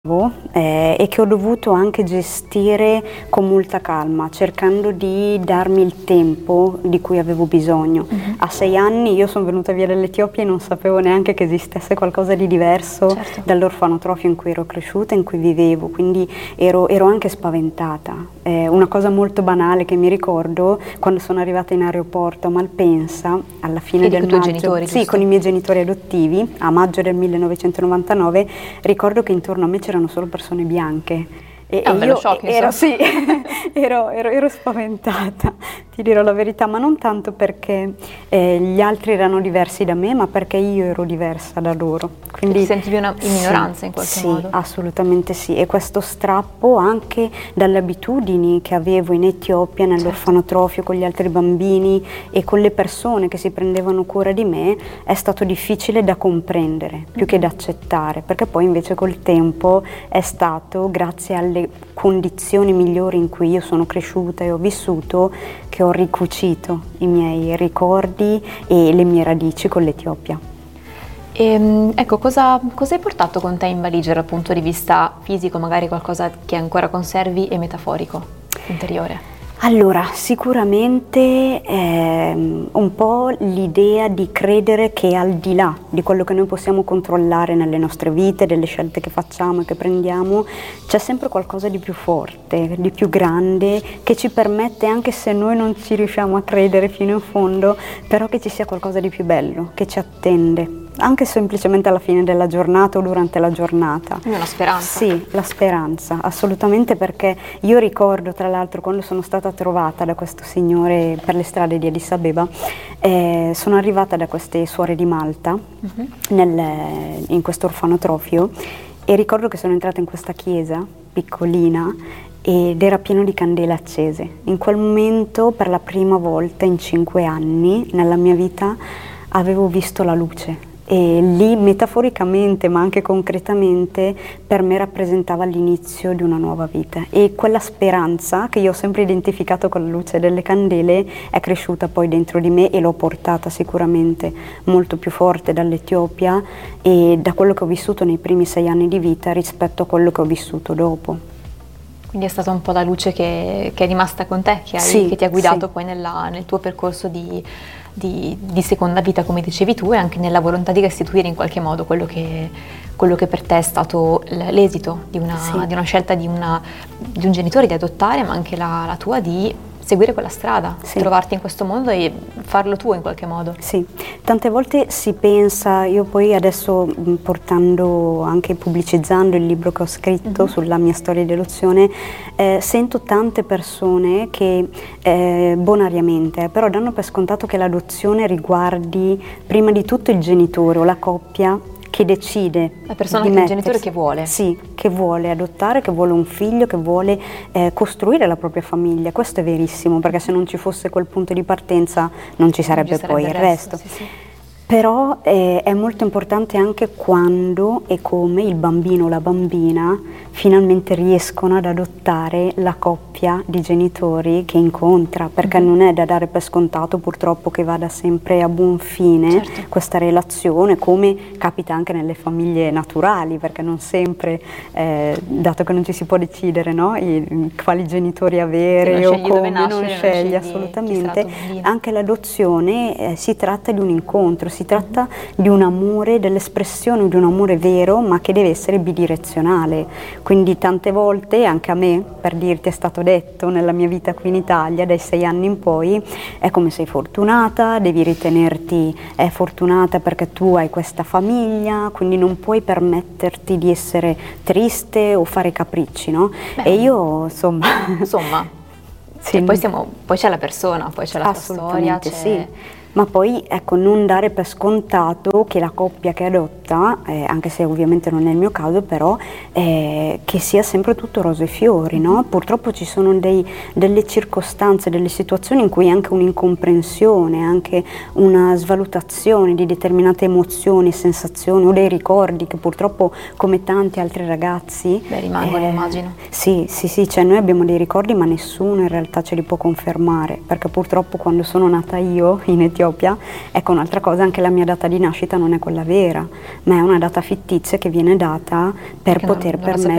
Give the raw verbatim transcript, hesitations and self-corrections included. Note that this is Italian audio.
Eh, e che ho dovuto anche gestire con molta calma, cercando di darmi il tempo di cui avevo bisogno. Uh-huh. A sei anni io sono venuta via dall'Etiopia e non sapevo neanche che esistesse qualcosa di diverso, certo, dall'orfanotrofio in cui ero cresciuta, in cui vivevo, quindi ero, ero anche spaventata. Eh, una cosa molto banale che mi ricordo, quando sono arrivata in aeroporto a Malpensa, alla fine Quindi del con maggio, i tuoi genitori, sì, giusto? con i miei genitori adottivi, a maggio del millenovecentonovantanove, ricordo che intorno a me c'erano solo persone bianche. E, È un e bello io shock, ero, sì, ero, ero, ero spaventata, ti dirò la verità, ma non tanto perché eh, gli altri erano diversi da me, ma perché io ero diversa da loro. Quindi ti sentivi una, in minoranza, sì, in qualche sì, modo? Sì, assolutamente sì, e questo strappo anche dalle abitudini che avevo in Etiopia, nell'orfanotrofio, con gli altri bambini e con le persone che si prendevano cura di me, è stato difficile da comprendere, più che da accettare, perché poi invece col tempo è stato, grazie alle condizioni migliori in cui io sono cresciuta e ho vissuto, che ho ricucito i miei ricordi e le mie radici con l'Etiopia. E, ecco, cosa, cosa hai portato con te in valigia dal punto di vista fisico, magari qualcosa che ancora conservi, e metaforico, interiore? Allora, sicuramente ehm, un po' l'idea di credere che al di là di quello che noi possiamo controllare nelle nostre vite, delle scelte che facciamo e che prendiamo, c'è sempre qualcosa di più forte, di più grande, che ci permette, anche se noi non ci riusciamo a credere fino in fondo, però che ci sia qualcosa di più bello, che ci attende. Anche semplicemente alla fine della giornata o durante la giornata. Quindi una speranza. Sì, la speranza, assolutamente, perché io ricordo, tra l'altro, quando sono stata trovata da questo signore per le strade di Addis Abeba, eh, sono arrivata da queste suore di Malta, uh-huh, nel, in questo orfanotrofio, e ricordo che sono entrata in questa chiesa piccolina ed era pieno di candele accese. In quel momento, per la prima volta in cinque anni nella mia vita, avevo visto la luce. E lì, metaforicamente ma anche concretamente, per me rappresentava l'inizio di una nuova vita, e quella speranza che io ho sempre identificato con la luce delle candele è cresciuta poi dentro di me e l'ho portata sicuramente molto più forte dall'Etiopia e da quello che ho vissuto nei primi sei anni di vita rispetto a quello che ho vissuto dopo. Quindi è stata un po' la luce che, che è rimasta con te, che, hai, sì, che ti ha guidato sì. poi nella, nel tuo percorso di, di, di seconda vita, come dicevi tu, e anche nella volontà di restituire in qualche modo quello che, quello che per te è stato l'esito di una, sì. di una scelta di, una, di un genitore di adottare, ma anche la, la tua di seguire quella strada, sì, trovarti in questo mondo e farlo tuo in qualche modo. Sì, tante volte si pensa, io poi adesso portando, anche pubblicizzando il libro che ho scritto, uh-huh, sulla mia storia di adozione, eh, sento tante persone che eh, bonariamente però danno per scontato che l'adozione riguardi prima di tutto il genitore o la coppia che decide, la persona, di che il genitore che vuole. Sì, che vuole adottare, che vuole un figlio, che vuole eh, costruire la propria famiglia. Questo è verissimo, perché se non ci fosse quel punto di partenza non ci sarebbe, non ci sarebbe poi il resto. resto. Sì, sì. Però eh, è molto importante anche quando e come il bambino o la bambina finalmente riescono ad adottare la coppia di genitori che incontra, perché mm-hmm, non è da dare per scontato purtroppo che vada sempre a buon fine, certo, questa relazione, come capita anche nelle famiglie naturali, perché non sempre, eh, dato che non ci si può decidere, no, i, quali genitori avere o come, nascere, non scegli assolutamente, anche l'adozione eh, si tratta di un incontro, si tratta di un amore, dell'espressione di un amore vero, ma che deve essere bidirezionale. Quindi tante volte, anche a me, per dirti, è stato detto nella mia vita qui in Italia, dai sei anni in poi, è come sei fortunata, devi ritenerti eh, fortunata perché tu hai questa famiglia, quindi non puoi permetterti di essere triste o fare capricci, no? Beh, e io, insomma... Insomma, sì, e poi, siamo, poi c'è la persona, poi c'è la tua storia, c'è... sì. Ma poi, ecco, non dare per scontato che la coppia che adotta, eh, anche se ovviamente non è il mio caso, però eh, che sia sempre tutto rose e fiori, no? Purtroppo ci sono dei, delle circostanze, delle situazioni in cui anche un'incomprensione, anche una svalutazione di determinate emozioni, sensazioni o dei ricordi che purtroppo, come tanti altri ragazzi, Beh, rimangono, eh, immagino. Sì, sì, sì, cioè noi abbiamo dei ricordi ma nessuno in realtà ce li può confermare, perché purtroppo quando sono nata io in Etiopia, ecco, un'altra cosa, anche la mia data di nascita non è quella vera, ma è una data fittizia che viene data per Perché poter non, non permettere